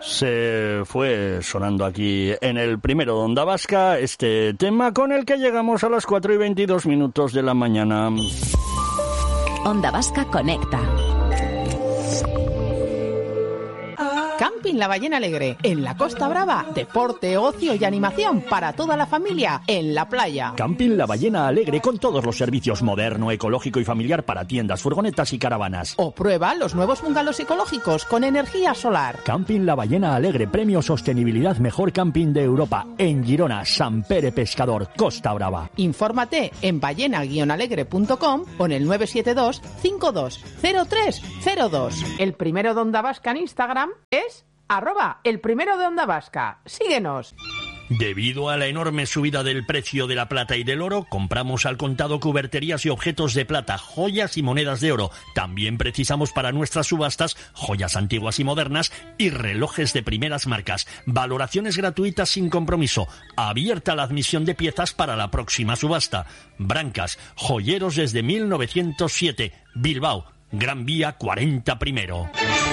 Se fue sonando aquí en el primero de Onda Vasca este tema con el que llegamos a las 4:22 de la mañana. Onda Vasca Conecta. Camping La Ballena Alegre, en la Costa Brava. Deporte, ocio y animación para toda la familia en la playa. Camping La Ballena Alegre con todos los servicios moderno, ecológico y familiar para tiendas, furgonetas y caravanas. O prueba los nuevos bungalows ecológicos con energía solar. Camping La Ballena Alegre, premio Sostenibilidad Mejor Camping de Europa, en Girona, Sant Pere Pescador, Costa Brava. Infórmate en ballena-alegre.com o en el 972 520302. El primero de Onda Vasca en Instagram es @elprimerodeondavasca. Síguenos. Debido a la enorme subida del precio de la plata y del oro, compramos al contado cuberterías y objetos de plata, joyas y monedas de oro. También precisamos para nuestras subastas joyas antiguas y modernas y relojes de primeras marcas. Valoraciones gratuitas sin compromiso. Abierta la admisión de piezas para la próxima subasta. Brancas, joyeros desde 1907. Bilbao, Gran Vía 40 primero.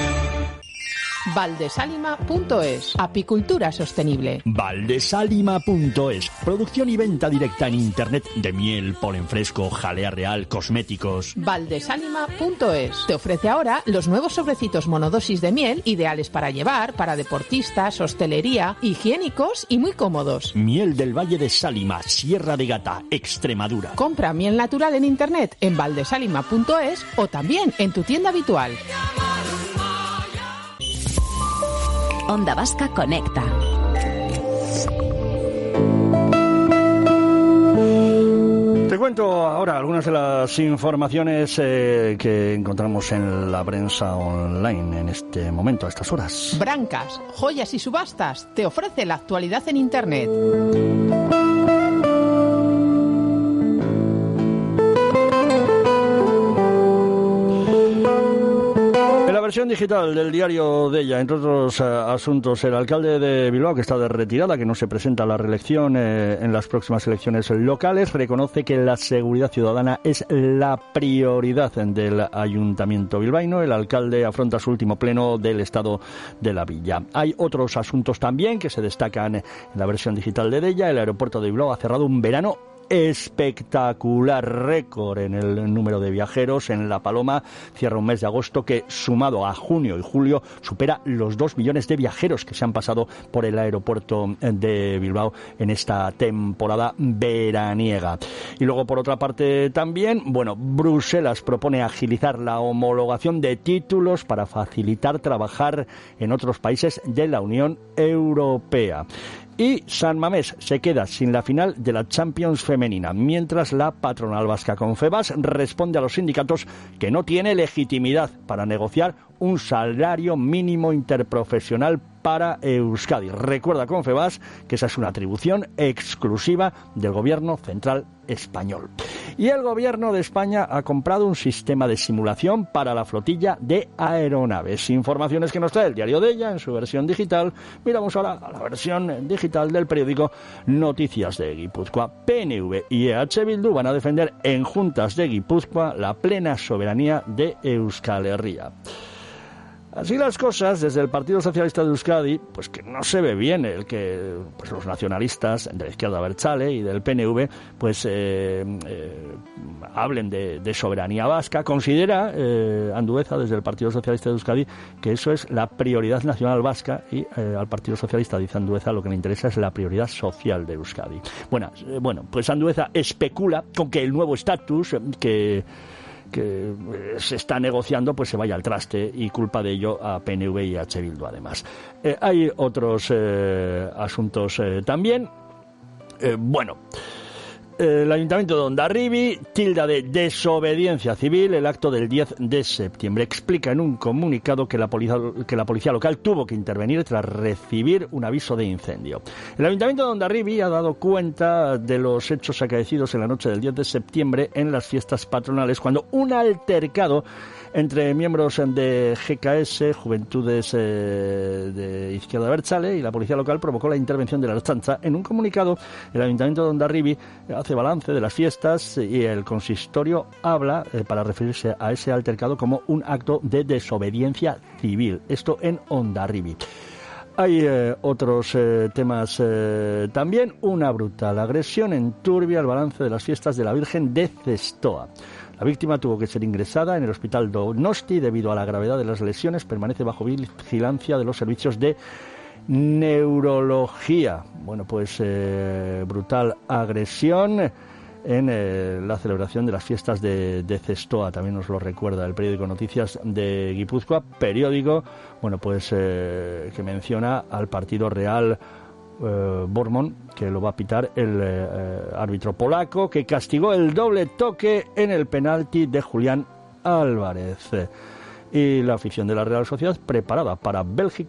Valdesalima.es. Apicultura sostenible. Valdesalima.es. Producción y venta directa en internet de miel, polen fresco, jalea real, cosméticos. Valdesalima.es. Te ofrece ahora los nuevos sobrecitos monodosis de miel, ideales para llevar, para deportistas, hostelería, higiénicos y muy cómodos. Miel del Valle de Sálima, Sierra de Gata, Extremadura. Compra miel natural en internet en valdesalima.es o también en tu tienda habitual. Onda Vasca Conecta. Te cuento ahora algunas de las informaciones que encontramos en la prensa online en este momento, a estas horas. Brancas, joyas y subastas te ofrece la actualidad en internet. La versión digital del diario de ella, entre otros asuntos, el alcalde de Bilbao, que está de retirada, que no se presenta a la reelección en las próximas elecciones locales, reconoce que la seguridad ciudadana es la prioridad del ayuntamiento bilbaíno. El alcalde afronta su último pleno del estado de la villa. Hay otros asuntos también que se destacan en la versión digital de ella. El aeropuerto de Bilbao ha cerrado un verano espectacular, récord en el número de viajeros. En La Paloma cierra un mes de agosto que, sumado a junio y julio, supera los 2 millones de viajeros que se han pasado por el aeropuerto de Bilbao en esta temporada veraniega. Y luego, por otra parte, también, Bruselas propone agilizar la homologación de títulos para facilitar trabajar en otros países de la Unión Europea. Y San Mamés se queda sin la final de la Champions femenina, mientras la patronal vasca Confebask responde a los sindicatos que no tiene legitimidad para negociar un salario mínimo interprofesional para Euskadi. Recuerda Confebask que esa es una atribución exclusiva del gobierno central español. Y el gobierno de España ha comprado un sistema de simulación para la flotilla de aeronaves. Informaciones que nos trae el diario de ella en su versión digital. Miramos ahora a la versión digital del periódico Noticias de Guipúzcoa. PNV y EH Bildu van a defender en juntas de Guipúzcoa la plena soberanía de Euskal Herria. Así las cosas, desde el Partido Socialista de Euskadi, pues que no se ve bien el que los nacionalistas de la izquierda abertzale y del PNV hablen de soberanía vasca. Considera Andueza, desde el Partido Socialista de Euskadi, que eso es la prioridad nacional vasca, y al Partido Socialista, dice Andueza, lo que le interesa es la prioridad social de Euskadi. Pues Andueza especula con que el nuevo estatus que se está negociando pues se vaya al traste, y culpa de ello a PNV y a EH Bildu además. Hay otros asuntos también. El Ayuntamiento de Hondarribia tilda de desobediencia civil el acto del 10 de septiembre. Explica en un comunicado que la policía local tuvo que intervenir tras recibir un aviso de incendio. El Ayuntamiento de Hondarribia ha dado cuenta de los hechos acaecidos en la noche del 10 de septiembre en las fiestas patronales, cuando un altercado entre miembros de GKS, Juventudes de Izquierda Abertzale, y la policía local provocó la intervención de la Ertzaintza. En un comunicado, el Ayuntamiento de Hondarribia hace balance de las fiestas y el consistorio habla, para referirse a ese altercado, como un acto de desobediencia civil. Esto en Hondarribia. Hay otros temas también. Una brutal agresión enturbia el balance de las fiestas de la Virgen de Cestoa. La víctima tuvo que ser ingresada en el hospital Donosti debido a la gravedad de las lesiones. Permanece bajo vigilancia de los servicios de neurología. Bueno, pues brutal agresión en la celebración de las fiestas de Cestoa. También nos lo recuerda el periódico Noticias de Guipúzcoa, periódico, bueno, pues que menciona al partido Real Bormón, que lo va a pitar el árbitro polaco, que castigó el doble toque en el penalti de Julián Álvarez. Y la afición de la Real Sociedad preparada para Bélgica